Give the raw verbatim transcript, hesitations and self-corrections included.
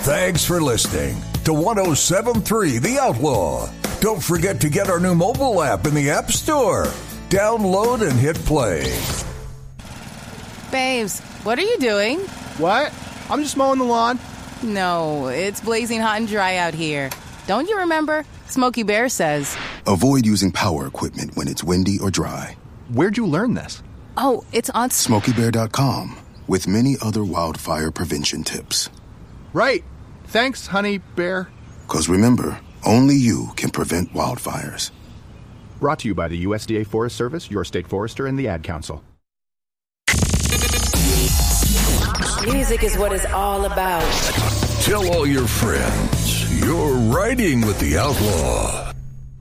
Thanks for listening to one oh seven point three The Outlaw. Don't forget to get our new mobile app in the App Store. Download and hit play. Babes, what are you doing? What? I'm just mowing the lawn. No, it's blazing hot and dry out here. Don't you remember? Smokey Bear says, avoid using power equipment when it's windy or dry. Where'd you learn this? Oh, it's on Smokey Bear dot com with many other wildfire prevention tips. Right. Thanks, honey bear. Because remember, only you can prevent wildfires. Brought to you by the U S D A Forest Service, your state forester, and the Ad Council. Music is what it's all about. Tell all your friends you're riding with the Outlaw.